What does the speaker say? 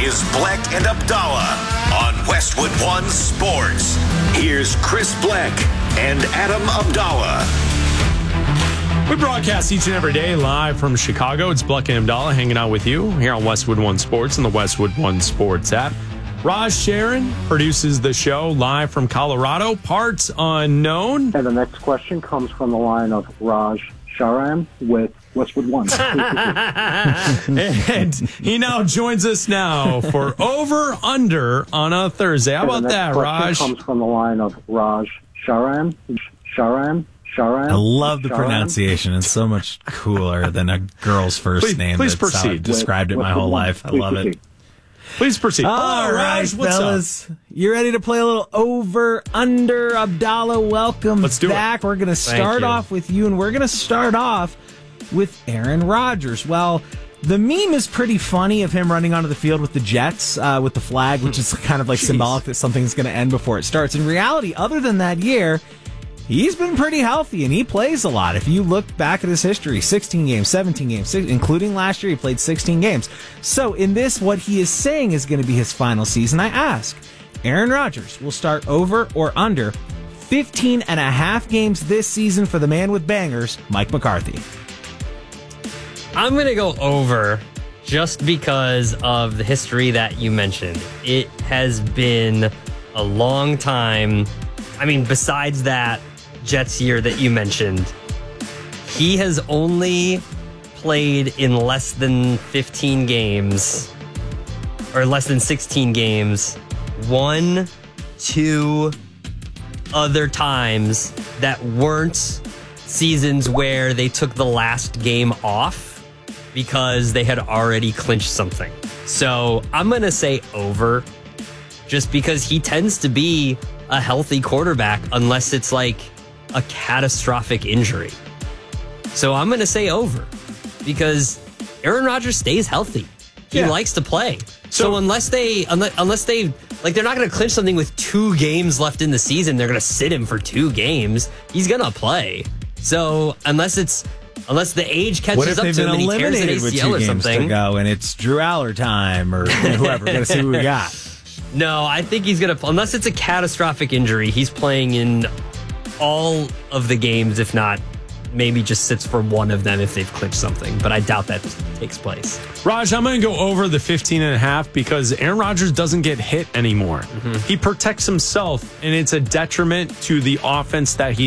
is Black and Abdallah on Westwood One Sports. Here's Chris Black and Adam Abdallah. We broadcast each and every day live from Chicago. It's Black and Abdallah hanging out with you here on Westwood One Sports and the Westwood One Sports app. Raj Sharon produces the show live from Colorado. Parts unknown. And the next question comes from the line of Raj Sharan with Westwood One. And he now joins us now for Over Under on a Thursday. How about that, Raj? Comes from the line of Raj Sharan. I love the pronunciation. It's so much cooler than a girl's first name. Please That's how I've proceed. described it my whole life. I love it. Please proceed. All right, Raj, what's fellas. up? You ready to play a little over, under? Abdallah, welcome Let's do back. We're going to start off with you, and we're going to start off with Aaron Rodgers. Well, the meme is pretty funny of him running onto the field with the Jets, with the flag, which is kind of like symbolic that something's going to end before it starts. In reality, other than that year, he's been pretty healthy, and he plays a lot. If you look back at his history, 16 games, 17 games, including last year, he played 16 games. So in this, what he is saying is going to be his final season. I ask, Aaron Rodgers will start over or under 15 and a half games this season for the man with bangers, Mike McCarthy. I'm going to go over just because of the history that you mentioned. It has been a long time. I mean, besides that Jets year that you mentioned, he has only played in less than 15 games or less than 16 games. 1, 2 other times that weren't seasons where they took the last game off because they had already clinched something. So I'm going to say over just because he tends to be a healthy quarterback unless it's like a catastrophic injury. So I'm going to say over because Aaron Rodgers stays healthy. He likes to play. So unless they like, they're not going to clinch something with 2 games left in the season, they're going to sit him for 2 games. He's going to play. So unless the age catches up to him and he tears an ACL or something, to go and it's Drew Aller time or whoever. We're going to see who we got. No, I think he's going to, unless it's a catastrophic injury, he's playing in all of the games, if not maybe just sits for one of them if they've clinched something. But I doubt that takes place. Raj, I'm going to go over the 15 and a half because Aaron Rodgers doesn't get hit anymore. He protects himself, and it's a detriment to the offense that he